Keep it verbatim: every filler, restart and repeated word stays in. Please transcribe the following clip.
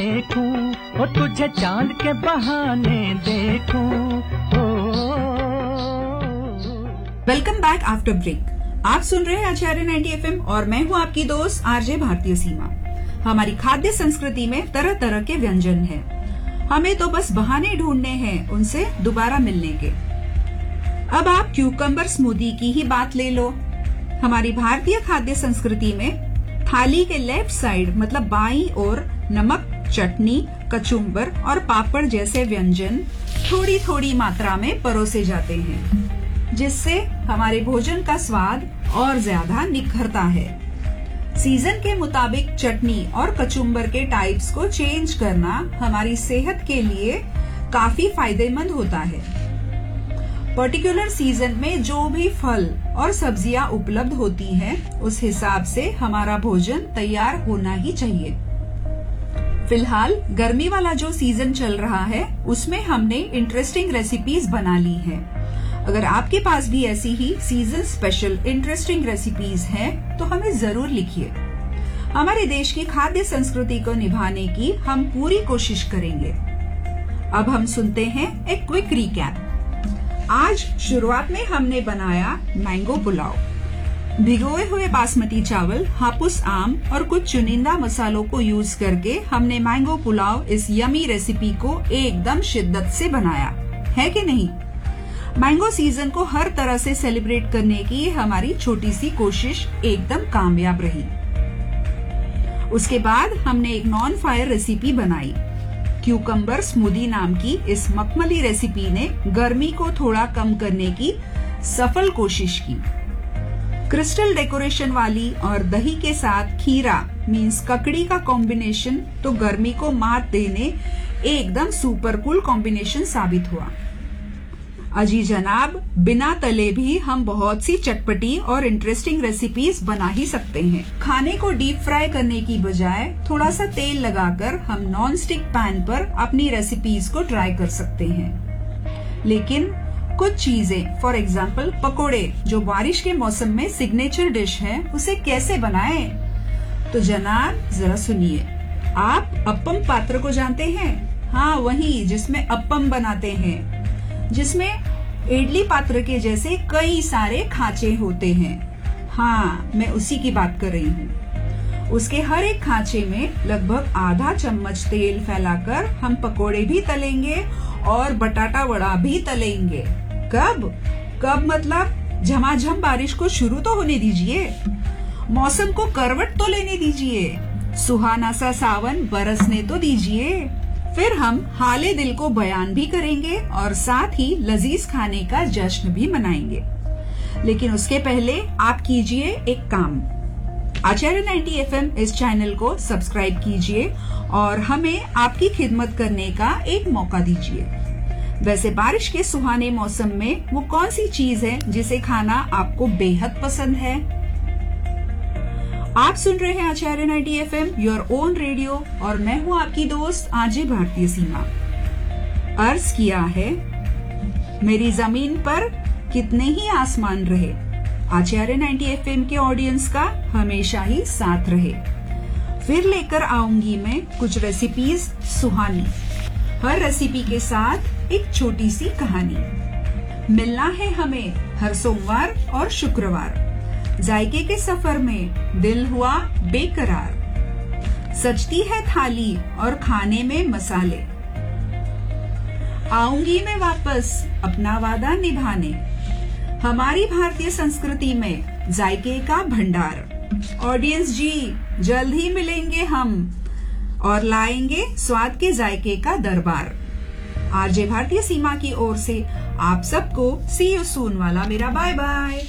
देखूं ओ तुझे चांद के बहाने देखूं। Welcome back after break. आप सुन रहे हैं आचार्य नाइंटी एफ एम और मैं हूं आपकी दोस्त आरजे भारतीय सीमा। हमारी खाद्य संस्कृति में तरह तरह के व्यंजन हैं। हमें तो बस बहाने ढूंढने हैं उनसे दोबारा मिलने के। अब आप क्यूकम्बर स्मूदी की ही बात ले लो। हमारी भारतीय खाद्य संस्कृति में थाली के लेफ्ट साइड मतलब बाईं ओर नमक, चटनी, कचुम्बर और पापड़ जैसे व्यंजन थोड़ी थोड़ी मात्रा में परोसे जाते हैं, जिससे हमारे भोजन का स्वाद और ज्यादा निखरता है। सीजन के मुताबिक चटनी और कचुम्बर के टाइप्स को चेंज करना हमारी सेहत के लिए काफी फायदेमंद होता है। पर्टिकुलर सीजन में जो भी फल और सब्जियां उपलब्ध होती हैं, उस हिसाब से हमारा भोजन तैयार होना ही चाहिए। फिलहाल गर्मी वाला जो सीजन चल रहा है, उसमें हमने इंटरेस्टिंग रेसिपीज बना ली हैं। अगर आपके पास भी ऐसी ही सीजन स्पेशल इंटरेस्टिंग रेसिपीज हैं, तो हमें जरूर लिखिए। हमारे देश की खाद्य संस्कृति को निभाने की हम पूरी कोशिश करेंगे। अब हम सुनते हैं एक क्विक रिकैप। आज शुरुआत में हमने बनाया मैंगो पुलाव। भिगोए हुए बासमती चावल, हापुस आम और कुछ चुनिंदा मसालों को यूज करके हमने मैंगो पुलाव इस यमी रेसिपी को एकदम शिद्दत से बनाया है कि नहीं। मैंगो सीजन को हर तरह से सेलिब्रेट करने की हमारी छोटी सी कोशिश एकदम कामयाब रही। उसके बाद हमने एक नॉन फायर रेसिपी बनाई। क्यूकम्बर स्मूदी नाम की इस मखमली रेसिपी ने गर्मी को थोड़ा कम करने की सफल कोशिश की। क्रिस्टल डेकोरेशन वाली और दही के साथ खीरा मींस ककड़ी का कॉम्बिनेशन तो गर्मी को मात देने एकदम सुपर कूल कॉम्बिनेशन साबित हुआ। अजी जनाब, बिना तले भी हम बहुत सी चटपटी और इंटरेस्टिंग रेसिपीज बना ही सकते हैं। खाने को डीप फ्राई करने की बजाय थोड़ा सा तेल लगाकर हम नॉन स्टिक पैन पर अपनी रेसिपीज को ट्राई कर सकते हैं। लेकिन कुछ चीजें, फॉर एग्जाम्पल पकोड़े, जो बारिश के मौसम में सिग्नेचर डिश है, उसे कैसे बनाएं? तो जनाब जरा सुनिए। आप अप्पम पात्र को जानते हैं? हाँ, वही जिसमें अप्पम बनाते हैं, जिसमें इडली पात्र के जैसे कई सारे खांचे होते हैं। हाँ, मैं उसी की बात कर रही हूँ। उसके हर एक खांचे में लगभग आधा चम्मच तेल फैलाकर हम पकोड़े भी तलेंगे और बटाटा वड़ा भी तलेंगे। कब कब मतलब झमाझम बारिश को शुरू तो होने दीजिए, मौसम को करवट तो लेने दीजिए, सुहाना सा सावन बरसने तो दीजिए। फिर हम हाले दिल को बयान भी करेंगे और साथ ही लजीज खाने का जश्न भी मनाएंगे। लेकिन उसके पहले आप कीजिए एक काम। आचार्य नाइंटी एफ एम इस चैनल को सब्सक्राइब कीजिए और हमें आपकी खिदमत करने का एक मौका दीजिए। वैसे बारिश के सुहाने मौसम में वो कौन सी चीज है जिसे खाना आपको बेहद पसंद है? आप सुन रहे हैं आचार्य ninety F M, your own radio, और मैं हूँ आपकी दोस्त आरजे भारतीय सीमा। अर्ज किया है, मेरी जमीन पर कितने ही आसमान रहे, आचार्य नाइंटी एफ एम के ऑडियंस का हमेशा ही साथ रहे। फिर लेकर आऊंगी मैं कुछ रेसिपीज सुहानी, हर रेसिपी के साथ एक छोटी सी कहानी। मिलना है हमें हर सोमवार और शुक्रवार। जायके के सफर में दिल हुआ बेकरार, सजती है थाली और खाने में मसाले। आऊंगी मैं वापस अपना वादा निभाने, हमारी भारतीय संस्कृति में जायके का भंडार। ऑडियंस जी, जल्द ही मिलेंगे हम और लाएंगे स्वाद के जायके का दरबार। आरजे भारतीय सीमा की ओर से आप सबको सी यू सून वाला मेरा बाय बाय।